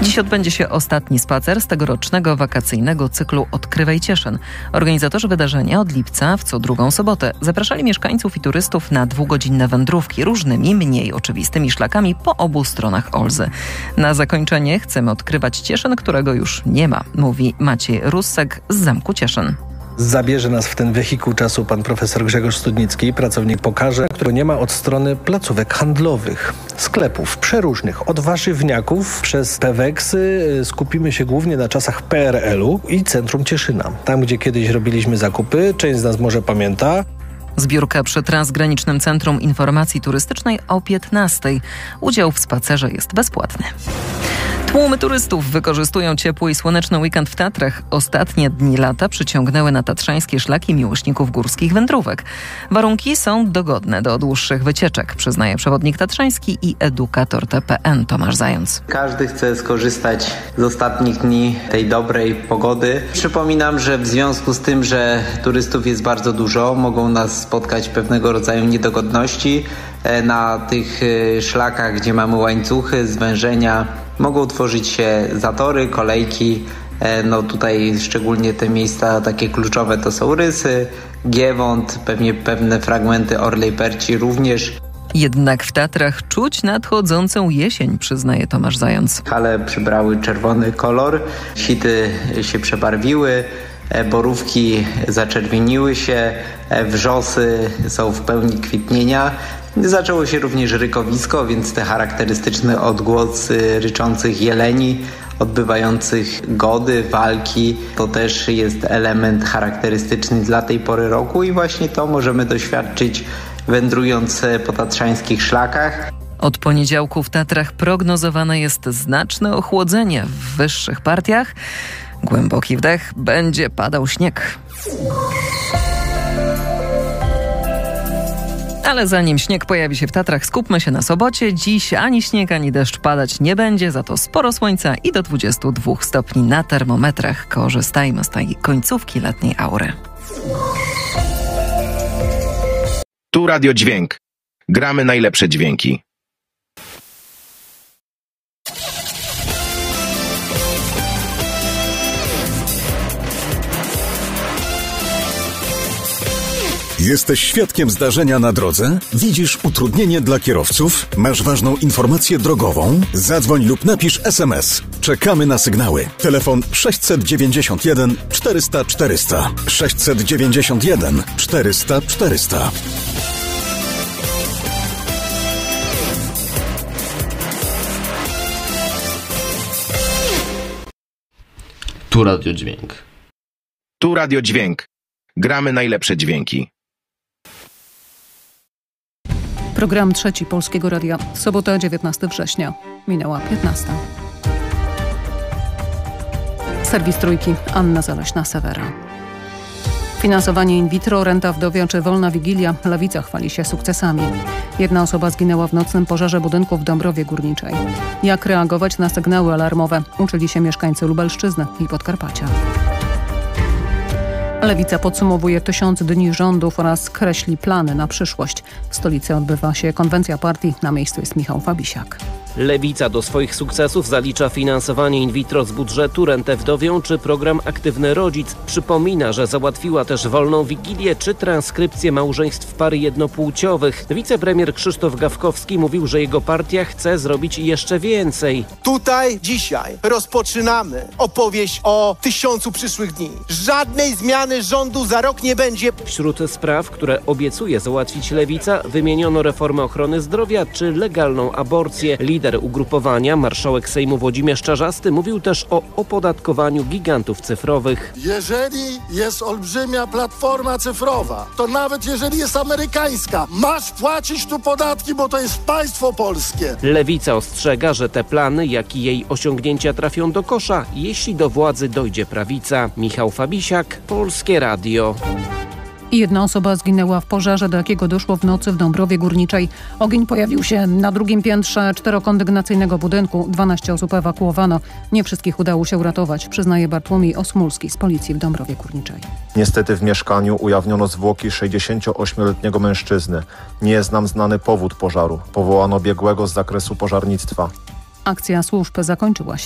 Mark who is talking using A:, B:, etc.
A: Dziś odbędzie się ostatni spacer z tegorocznego wakacyjnego cyklu Odkrywaj Cieszyn. Organizatorzy wydarzenia od lipca w co drugą sobotę zapraszali mieszkańców i turystów na 2-godzinne wędrówki różnymi, mniej oczywistymi szlakami po obu stronach Olzy. Na zakończenie chcemy odkrywać Cieszyn, którego już nie ma, mówi Maciej Russek z Zamku Cieszyn.
B: Zabierze nas w ten wehikuł czasu pan profesor Grzegorz Studnicki, pracownik Pokaże, którego nie ma od strony placówek handlowych, sklepów przeróżnych, od warzywniaków przez Peweksy. Skupimy się głównie na czasach PRL-u i centrum Cieszyna. Tam, gdzie kiedyś robiliśmy zakupy, część z nas może pamięta.
A: Zbiórka przy Transgranicznym Centrum Informacji Turystycznej o 15:00. Udział w spacerze jest bezpłatny. Tłumy turystów wykorzystują ciepły i słoneczny weekend w Tatrach. Ostatnie dni lata przyciągnęły na tatrzańskie szlaki miłośników górskich wędrówek. Warunki są dogodne do dłuższych wycieczek, przyznaje przewodnik tatrzański i edukator TPN Tomasz Zając.
C: Każdy chce skorzystać z ostatnich dni tej dobrej pogody. Przypominam, że w związku z tym, że turystów jest bardzo dużo, mogą nas spotkać pewnego rodzaju niedogodności. Na tych szlakach, gdzie mamy łańcuchy, zwężenia, mogą tworzyć się zatory, kolejki. No tutaj szczególnie te miejsca takie kluczowe to są Rysy, Giewont, pewnie pewne fragmenty Orlej Perci również.
A: Jednak w Tatrach czuć nadchodzącą jesień, przyznaje Tomasz Zając.
C: Hale przybrały czerwony kolor, sity się przebarwiły, borówki zaczerwieniły się, wrzosy są w pełni kwitnienia. Zaczęło się również rykowisko, więc te charakterystyczne odgłosy ryczących jeleni, odbywających gody, walki, to też jest element charakterystyczny dla tej pory roku i właśnie to możemy doświadczyć wędrując po tatrzańskich szlakach.
A: Od poniedziałku w Tatrach prognozowane jest znaczne ochłodzenie w wyższych partiach. Głęboki wdech, będzie padał śnieg. Ale zanim śnieg pojawi się w Tatrach, skupmy się na sobocie. Dziś ani śnieg, ani deszcz padać nie będzie, za to sporo słońca i do 22 stopni na termometrach. Korzystajmy z tej końcówki letniej aury.
D: Tu Radio Dźwięk. Gramy najlepsze dźwięki.
E: Jesteś świadkiem zdarzenia na drodze? Widzisz utrudnienie dla kierowców? Masz ważną informację drogową? Zadzwoń lub napisz SMS. Czekamy na sygnały. Telefon 691 400 400. 691 400 400.
F: Tu Radio Dźwięk.
D: Tu Radio Dźwięk. Gramy najlepsze dźwięki.
G: Program Trzeci Polskiego Radia. Sobota, 19 września. Minęła 15:00. Serwis Trójki. Anna Zaleśna-Sewera. Finansowanie in vitro, renta wdowia czy wolna wigilia. Lewica chwali się sukcesami. Jedna osoba zginęła w nocnym pożarze budynku w Dąbrowie Górniczej. Jak reagować na sygnały alarmowe? Uczyli się mieszkańcy Lubelszczyzny i Podkarpacia. Lewica podsumowuje 1000 dni rządów oraz kreśli plany na przyszłość. W stolicy odbywa się konwencja partii. Na miejscu jest Michał Fabisiak.
H: Lewica do swoich sukcesów zalicza finansowanie in vitro z budżetu, rentę wdowią czy program Aktywny Rodzic. Przypomina, że załatwiła też wolną wigilię czy transkrypcję małżeństw par jednopłciowych. Wicepremier Krzysztof Gawkowski mówił, że jego partia chce zrobić jeszcze więcej.
I: Tutaj dzisiaj rozpoczynamy opowieść o 1000 przyszłych dni. Żadnej zmiany rządu za rok nie będzie.
H: Wśród spraw, które obiecuje załatwić Lewica, wymieniono reformę ochrony zdrowia czy legalną aborcję. Lider ugrupowania, marszałek Sejmu Włodzimierz Czarzasty, mówił też o opodatkowaniu gigantów cyfrowych.
J: Jeżeli jest olbrzymia platforma cyfrowa, to nawet jeżeli jest amerykańska, masz płacić tu podatki, bo to jest państwo polskie.
H: Lewica ostrzega, że te plany, jak i jej osiągnięcia trafią do kosza, jeśli do władzy dojdzie prawica. Michał Fabisiak, Polskie Radio.
G: Jedna osoba zginęła w pożarze, do jakiego doszło w nocy w Dąbrowie Górniczej. Ogień pojawił się na drugim piętrze 4-kondygnacyjnego budynku. 12 osób ewakuowano. Nie wszystkich udało się uratować, przyznaje Bartłomiej Osmulski z policji w Dąbrowie Górniczej.
K: Niestety w mieszkaniu ujawniono zwłoki 68-letniego mężczyzny. Nie jest nam znany powód pożaru. Powołano biegłego z zakresu pożarnictwa.
G: Akcja służb zakończyła się.